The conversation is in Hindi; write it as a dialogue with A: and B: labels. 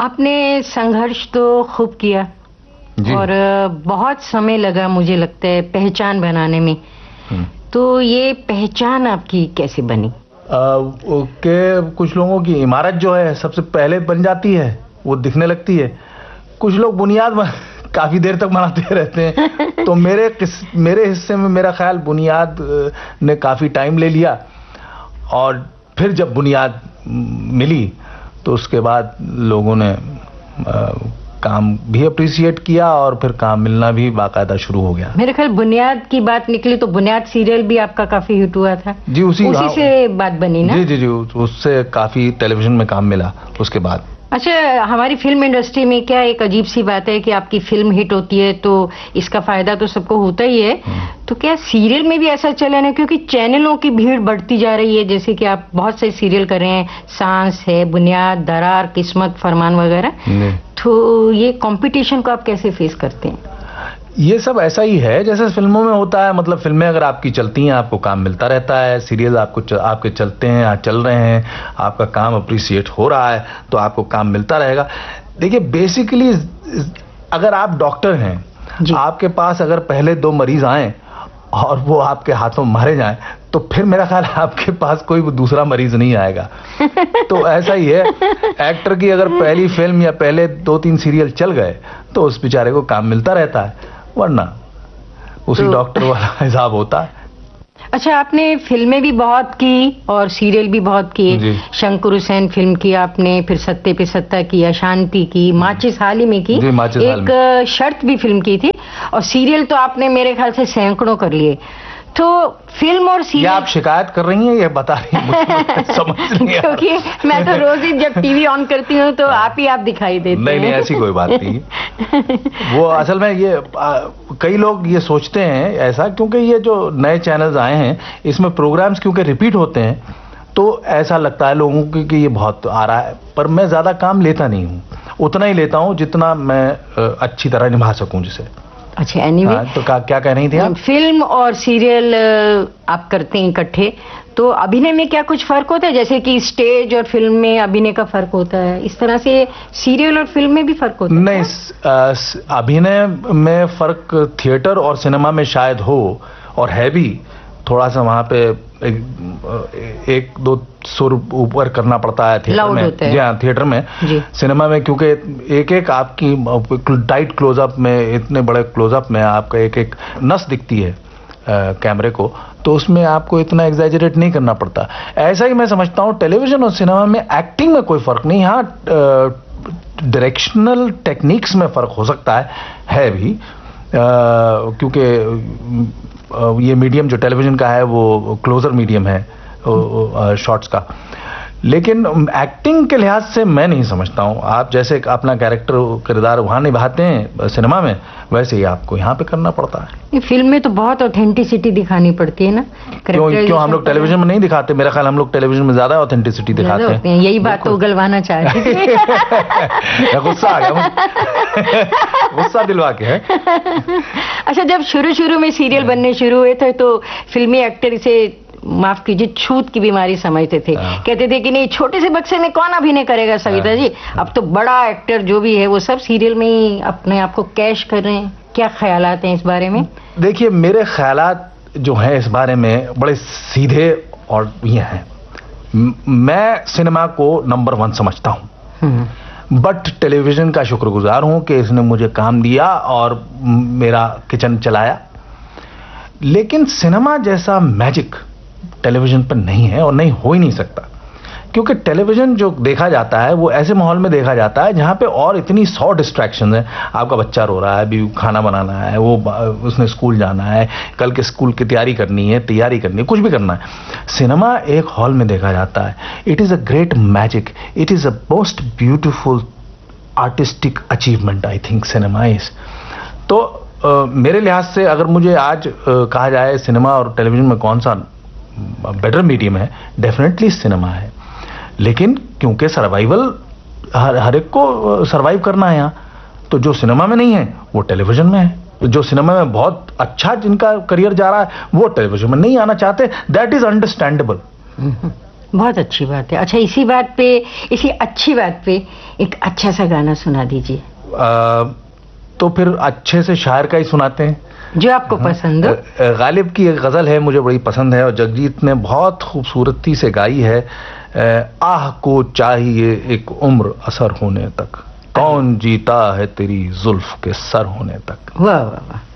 A: आपने संघर्ष तो खूब किया और बहुत समय लगा मुझे लगता है पहचान बनाने में। तो ये पहचान आपकी कैसे बनी?
B: कुछ लोगों की इमारत जो है सबसे पहले बन जाती है, वो दिखने लगती है। कुछ लोग बुनियाद काफी देर तक बनाते रहते हैं। तो मेरे हिस्से में मेरा ख्याल बुनियाद ने काफी टाइम ले लिया, और फिर जब बुनियाद मिली तो उसके बाद लोगों ने काम भी अप्रिशिएट किया और फिर काम मिलना भी बाकायदा शुरू हो गया।
A: मेरे ख्याल बुनियाद की बात निकली तो बुनियाद सीरियल भी आपका काफी हिट हुआ था
B: जी। उसी
A: से बात बनी ना?
B: जी, उससे काफी टेलीविजन में काम मिला उसके बाद।
A: अच्छा, हमारी फिल्म इंडस्ट्री में क्या एक अजीब सी बात है कि आपकी फिल्म हिट होती है तो इसका फायदा तो सबको होता ही है, तो क्या सीरियल में भी ऐसा चलन है? क्योंकि चैनलों की भीड़ बढ़ती जा रही है, जैसे कि आप बहुत से सीरियल कर रहे हैं, सांस है, बुनियाद, दरार, किस्मत, फरमान वगैरह। तो ये कंपटीशन को आप कैसे फेस करते हैं?
B: ये सब ऐसा ही है जैसे फिल्मों में होता है। मतलब फिल्में अगर आपकी चलती हैं आपको काम मिलता रहता है, सीरियल आपके चलते हैं, चल रहे हैं, आपका काम अप्रिशिएट हो रहा है तो आपको काम मिलता रहेगा। देखिए, बेसिकली अगर आप डॉक्टर हैं, आपके पास अगर पहले 2 मरीज आए और वो आपके हाथों मारे जाएं, तो फिर मेरा ख्याल आपके पास कोई दूसरा मरीज नहीं आएगा। तो ऐसा ही है, एक्टर की अगर पहली फिल्म या पहले 2-3 सीरियल चल गए तो उस बेचारे को काम मिलता रहता है, वरना उसी डॉक्टर वाला हिसाब होता है।
A: अच्छा, आपने फिल्में भी बहुत की और सीरियल भी बहुत किए। शंकर हुसैन फिल्म की आपने, फिर सत्ते पे सत्ता की, अशांति की, माचिस हाल ही में की, एक शर्त भी फिल्म की थी, और सीरियल तो आपने मेरे ख्याल से सैकड़ों कर लिए। तो फिल्म और सीरियल,
B: आप शिकायत कर रही हैं या बता रही हैं? समझ नहीं आ रहा।
A: क्योंकि मैं तो रोज ही जब टीवी ऑन करती हूँ तो आप दिखाई देते हैं।
B: नहीं, ऐसी कोई बात नहीं। वो असल में ये कई लोग ये सोचते हैं ऐसा, क्योंकि ये जो नए चैनल्स आए हैं इसमें प्रोग्राम्स क्योंकि रिपीट होते हैं तो ऐसा लगता है लोगों को कि ये बहुत आ रहा है। पर मैं ज्यादा काम लेता नहीं हूँ, उतना ही लेता हूँ जितना मैं अच्छी तरह निभा सकूँ जिसे।
A: अच्छा, एनीवे,
B: तो क्या कह रही थी आप?
A: फिल्म और सीरियल आप करते हैं इकट्ठे, तो अभिनय में क्या कुछ फर्क होता है? जैसे कि स्टेज और फिल्म में अभिनय का फर्क होता है, इस तरह से सीरियल और फिल्म में भी फर्क होता है?
B: नहीं, अभिनय में फर्क थिएटर और सिनेमा में शायद हो, और है भी। थोड़ा सा वहां पे 1-2 सुर ऊपर करना पड़ता है थिएटर में। जी हाँ, थिएटर में। सिनेमा में क्योंकि एक आपकी टाइट क्लोजअप में, इतने बड़े क्लोजअप में आपका एक नस दिखती है कैमरे को, तो उसमें आपको इतना एग्जैजरेट नहीं करना पड़ता। ऐसा ही मैं समझता हूँ टेलीविजन और सिनेमा में एक्टिंग में कोई फर्क नहीं। हाँ, डायरेक्शनल टेक्निक्स में फर्क हो सकता है भी, क्योंकि ये मीडियम जो टेलीविजन का है वो क्लोजर मीडियम है शॉट्स का। लेकिन एक्टिंग के लिहाज से मैं नहीं समझता हूँ। आप जैसे अपना किरदार वहां निभाते हैं सिनेमा में, वैसे ही आपको यहाँ पे करना पड़ता है।
A: फिल्म में तो बहुत ऑथेंटिसिटी दिखानी पड़ती है ना?
B: क्यों हम लोग टेलीविजन में नहीं दिखाते? मेरा ख्याल हम लोग टेलीविजन में ज्यादा ऑथेंटिसिटी दिखाते हैं।
A: यही बात तो उगलवाना चाहते थे।
B: गुस्सा आ गया, गुस्सा दिलवा के है।
A: अच्छा, जब शुरू में सीरियल बनने शुरू हुए थे तो फिल्मी एक्टर से, माफ कीजिए, छूत की बीमारी समझते थे। कहते थे कि नहीं, छोटे से बक्से में कौन अभिनय करेगा सविता जी, अब तो बड़ा एक्टर जो भी है वो सब सीरियल में ही अपने आप को कैश कर रहे हैं। क्या ख्यालात हैं इस बारे में?
B: देखिए, मेरे ख्यालात जो हैं इस बारे में बड़े सीधे और ये हैं। मैं सिनेमा को नंबर 1 समझता हूँ, बट टेलीविजन का शुक्रगुजार हूं कि इसने मुझे काम दिया और मेरा किचन चलाया। लेकिन सिनेमा जैसा मैजिक टेलीविजन पर नहीं है और नहीं हो ही नहीं सकता, क्योंकि टेलीविजन जो देखा जाता है वो ऐसे माहौल में देखा जाता है जहां पे और इतनी 100 डिस्ट्रैक्शन है। आपका बच्चा रो रहा है, अभी खाना बनाना है, वो उसने स्कूल जाना है, कल के स्कूल की तैयारी करनी है, कुछ भी करना है। सिनेमा एक हॉल में देखा जाता है। It is a great magic, it is a most beautiful artistic achievement, I think cinema is. तो मेरे लिहाज से अगर मुझे आज कहा जाए सिनेमा और टेलीविजन में कौन सा बेटर मीडियम है, डेफिनेटली सिनेमा है। लेकिन क्योंकि सर्वाइवल, हर एक को सर्वाइव करना है यहाँ, तो जो सिनेमा में नहीं है वो टेलीविजन में है। जो सिनेमा में बहुत अच्छा जिनका करियर जा रहा है वो टेलीविजन में नहीं आना चाहते, दैट इज अंडरस्टैंडेबल।
A: बहुत अच्छी बात है। अच्छा, इसी अच्छी बात पे एक अच्छा सा गाना सुना दीजिए।
B: तो फिर अच्छे से शायर का ही सुनाते हैं
A: जो आपको पसंद हो।
B: गालिब की एक गजल है, मुझे बड़ी पसंद है और जगजीत ने बहुत खूबसूरती से गाई है। आह को चाहिए एक उम्र असर होने तक, कौन जीता है तेरी जुल्फ के सर होने तक।
A: वाह वाह वाह।